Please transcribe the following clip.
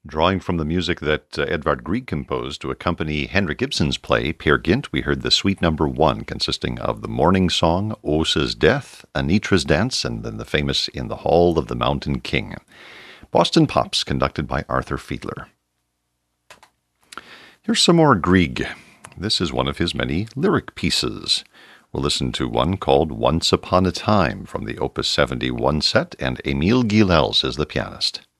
Drawing from the music that Edvard Grieg composed to accompany Henrik Ibsen's play, Peer Gynt, we heard the Suite Number 1, consisting of the morning song, Åsa's Death, Anitra's Dance, and then the famous In the Hall of the Mountain King. Boston Pops, conducted by Arthur Fiedler. Here's some more Grieg. This is one of his many lyric pieces. We'll listen to one called Once Upon a Time from the Opus 71 set, and Émile Guilels is the pianist.